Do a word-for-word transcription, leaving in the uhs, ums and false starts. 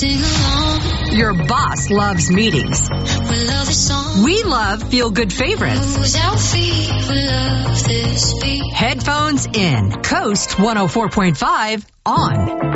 Your boss loves meetings. We love feel-good favorites. Headphones in. Coast one oh four point five on.